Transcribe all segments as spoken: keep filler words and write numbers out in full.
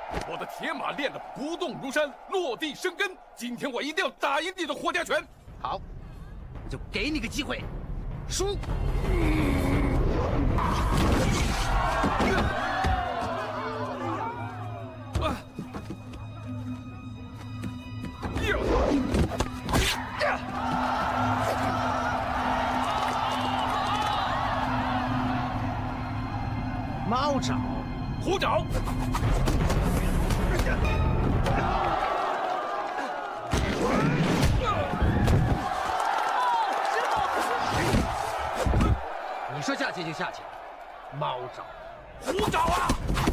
我的铁马练得不动如山，落地生根。今天我一定要打赢你的霍家拳。 好，我就给你个机会，输。啊！呀！ 猫爪， 虎爪。 你说下去就下去，猫爪、 虎爪啊！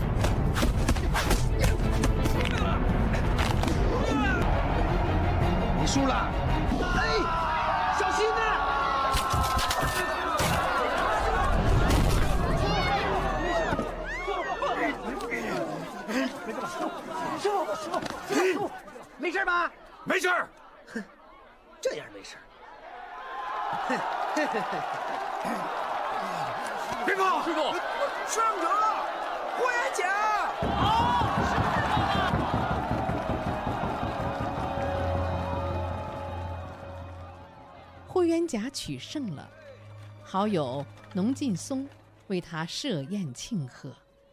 你输了，哎，小心呐！师傅，师傅，师傅，没事吧？ 没事儿。 哼，这样没事。 别跑，师傅！ 上者，霍元甲！ 霍元甲取胜了，好友农劲松为他设宴庆贺。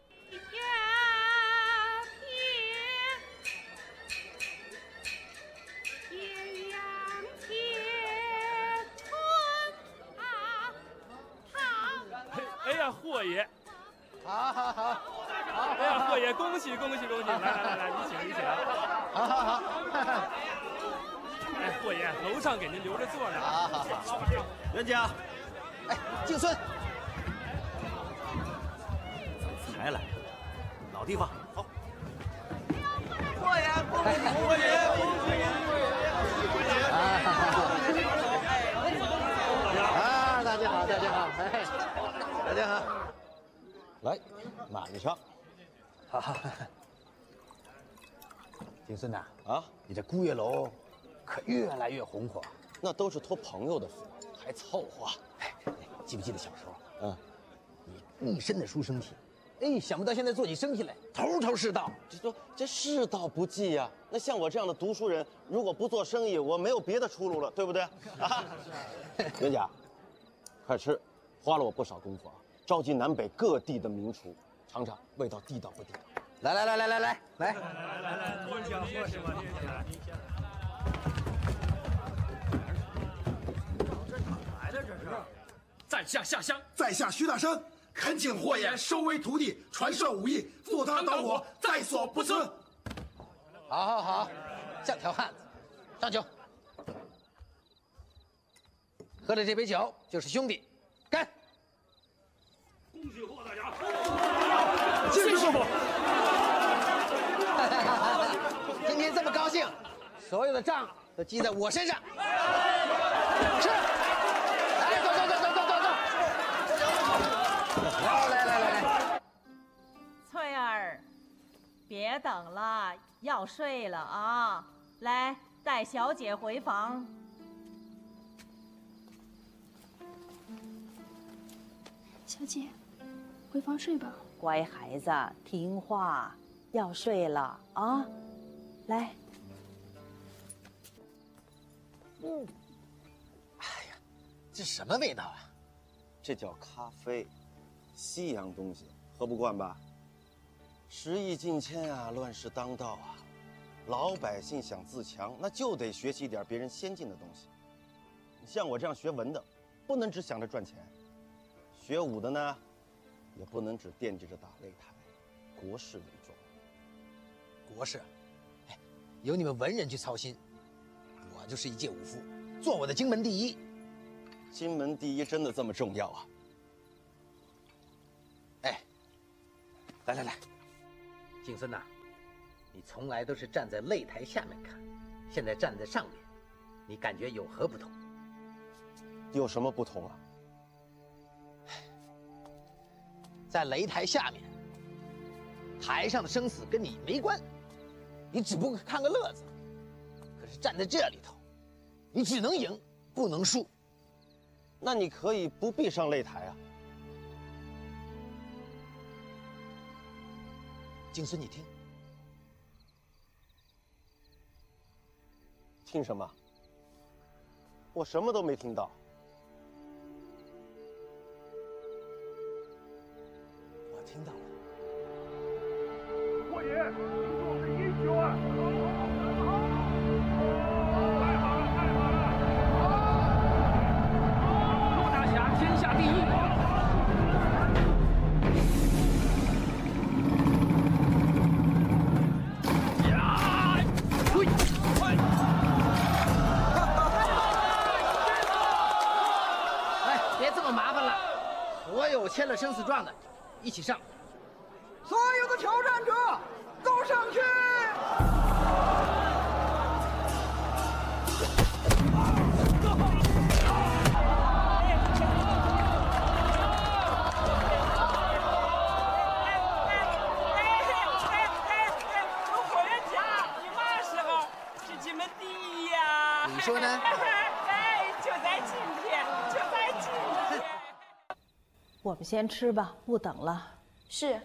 霍爷， 好，好，好，好！ 哎呀，霍爷，恭喜恭喜恭喜！来来来来，你请你请。 好好好。 哎，霍爷，楼上给您留着座呢。 好好好。 元甲， 哎，敬孙， 怎么才来？老地方，好。 霍爷， 霍爷，霍爷，霍爷， 啊，大家好，大家好，哎。 大家好， 来，满上。 好好。景孙呐， 啊， 你这姑爷楼可越来越红火。 那都是托朋友的福，还凑合。 哎，记不记得小时候？ 嗯， 你一身的书生气，哎，想不到现在做起生意来头头是道。 这说这世道不济呀、啊。那像我这样的读书人，如果不做生意，我没有别的出路了，对不对？啊，元甲，快吃。 花了我不少功夫啊，召集南北各地的名厨，尝尝味道地道不地道。 来来来来来来来来来来来，您讲说是吧？您先来，您先来。这哪来的？这是？ 在下下乡， 在下徐大山，恳请霍爷收为徒弟，传授武艺，赴汤蹈火，在所不辞。 好，好，好，像条汉子，上酒。喝了这杯酒就是兄弟。 干！ 恭喜霍大家！ 谢师傅。 今天这么高兴，所有的账都记在我身上。是。来，走走走走走走走。来来来来来。 翠儿，别等了，要睡了啊！来，带小姐回房。 小姐，回房睡吧。 乖孩子，听话，要睡了啊！来。 嗯。哎呀，这什么味道啊？ 这叫咖啡，西洋东西，喝不惯吧？时易境迁啊，乱世当道啊，老百姓想自强，那就得学习一点别人先进的东西。你像我这样学文的，不能只想着赚钱。 学武的呢，也不能只惦记着打擂台，国事为重。 国事，哎，由你们文人去操心，我就是一介武夫，做我的荆门第一。 荆门第一真的这么重要啊？ 哎，来来来，景孙呐，你从来都是站在擂台下面看，现在站在上面，你感觉有何不同？ 有什么不同啊？ 在擂台下面，台上的生死跟你没关，你只不过看个乐子。可是站在这里头，你只能赢，不能输。 那你可以不必上擂台啊。 景孙，你听， 听什么？我什么都没听到。我听到了。 霍爷，你是我们的英雄啊！太好了，太好了！陆大侠天下第一！ 所有签了生死状的，一起上。 所有的挑战者，都上去！ 霍元甲，你嘛时候是金门第一呀？ 你说呢？ 哎，就在今天，就在今天。 我们先吃吧，不等了。 是。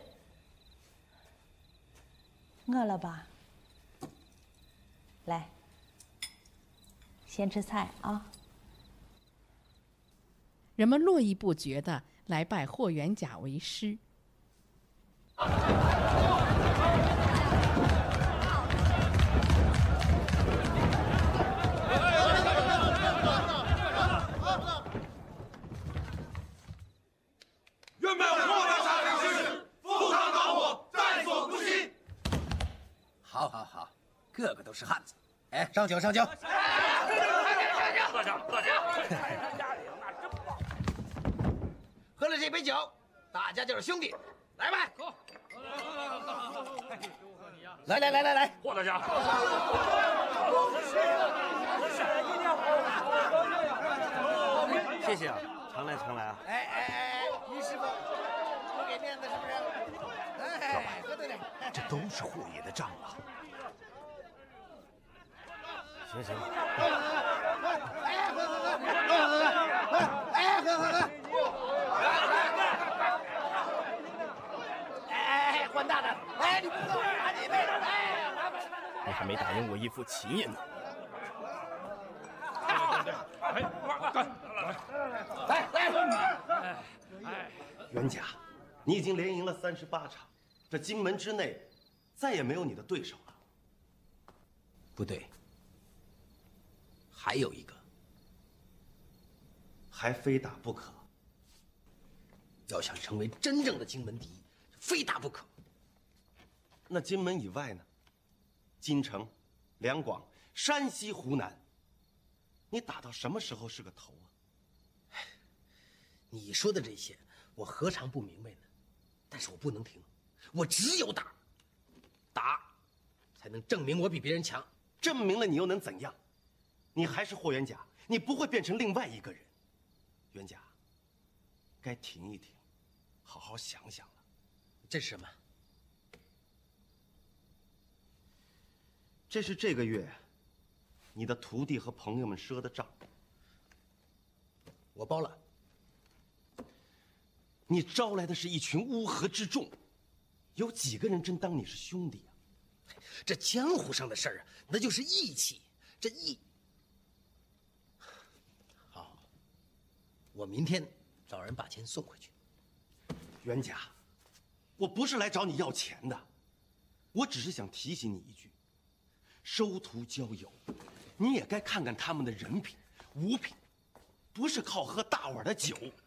饿了吧？来，先吃菜啊。 人们络绎不绝地来拜霍元甲为师。 愿拜霍大侠为师，赴汤蹈火，在所不惜。 好，好，好，个个都是汉子。哎，上酒，上酒！ 大家，大家， 喝了这杯酒，大家就是兄弟，来吧！来来来来来， 霍大侠， 谢谢啊，常来常来啊。 哎哎哎，于师傅，不给面子是不是？哎，喝多点。 这都是霍爷的账啊。行行。 哎，喝喝喝，喝喝喝，哎，喝喝喝。哎，换大的，哎，你不喝，拿你一杯，哎，拿吧。 你还没打赢我一副棋呢。 哎，干！ 来来， 哎，元甲，你已经连赢了三十八场，这金门之内再也没有你的对手了。 不对，还有一个， 还非打不可。 要想成为真正的金门第一，非打不可。 那金门以外呢？金城、两广、山西、湖南，你打到什么时候是个头啊？ 你说的这些，我何尝不明白呢？但是我不能停，我只有打，打，才能证明我比别人强。 证明了你又能怎样？你还是霍元甲，你不会变成另外一个人。元甲，该停一停，好好想想了。 这是什么？ 这是这个月你的徒弟和朋友们赊的账， 我包了。 你招来的是一群乌合之众，有几个人真当你是兄弟啊？ 这江湖上的事儿啊，那就是义气。这义，好，我明天找人把钱送回去。 元甲，我不是来找你要钱的，我只是想提醒你一句：收徒交友，你也该看看他们的人品、物品，不是靠喝大碗的酒